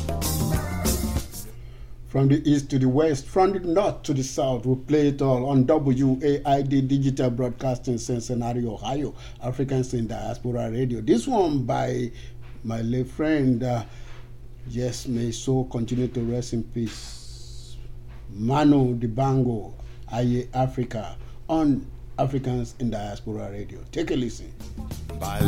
From the east to the west, from the north to the south, we play it all on WAID Digital Broadcasting, Cincinnati, Ohio, Africans in Diaspora Radio. This one by my late friend, yes, may so continue to rest in peace, Manu Dibango, Aye Africa, on Africans in Diaspora Radio. Take a listen. By